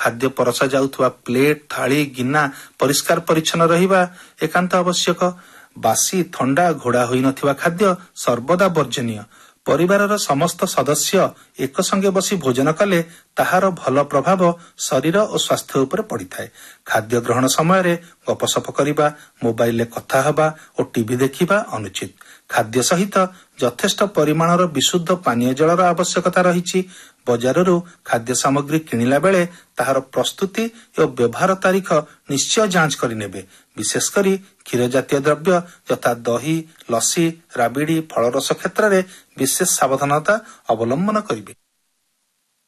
ଖାଦ୍ୟ ପରସା ଯାଉଥିବା ପ୍ଲେଟ୍ ଥାଳି ଗିନା ପରିଷ୍କାର ପରିଚ୍ଛନ୍ନ ରହିବା ଏକାନ୍ତ ଆବଶ୍ୟକ। ବାସି ଥଣ୍ଡା ଘୋଡ଼ା ହୋଇନଥିବା ଖାଦ୍ୟ ସର୍ବଦା ବର୍ଜନୀୟ। ପରିବାରର ସମସ୍ତ ସଦସ୍ୟ ଏକସଙ୍ଗେ ବସି ଭୋଜନ କଲେ ତାହାର ଭଲ ପ୍ରଭାବ ଶରୀର ଓ ସ୍ୱାସ୍ଥ୍ୟ ଉପରେ ପଡ଼ିଥାଏ। ଖାଦ୍ୟ ଗ୍ରହଣ ସମୟରେ ଗପସପ କରିବା, ମୋବାଇଲରେ କଥା ହେବା ଓ ଟିଭି ଦେଖିବା ଅନୁଚିତ। ଖାଦ୍ୟ ସହିତ ଯଥେଷ୍ଟ ପରିମାଣର ବିଶୁଦ୍ଧ ପାନୀୟ ଜଳର ଆବଶ୍ୟକତା ରହିଛି। ବଜାରରୁ ଖାଦ୍ୟ ସାମଗ୍ରୀ କିଣିଲା ବେଳେ ତାହାର ପ୍ରସ୍ତୁତି ଓ ବ୍ୟବହାର ତାରିଖ ନିଶ୍ଚୟ ଯାଞ୍ଚ କରିନେବେ। ବିଶେଷ କରି କ୍ଷୀର ଜାତୀୟ ଦ୍ରବ୍ୟ ଯଥା ଦହି, ଲସି, ରାବିଡ଼ି, ଫଳରସ କ୍ଷେତ୍ରରେ ବିଶେଷ ସାବଧାନତା ଅବଲମ୍ବନ କରିବେ।